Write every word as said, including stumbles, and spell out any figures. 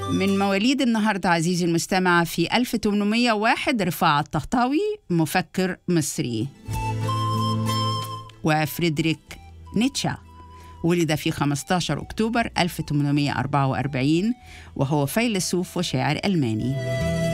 من مواليد النهاردة عزيزي المستمع في ألف وثمانمائة وواحد رفاعة الطهطاوي مفكر مصري. وفريدريك نيتشه ولد في خمسة عشر أكتوبر ألف وثمانمائة وأربعة وأربعين وهو فيلسوف وشاعر ألماني.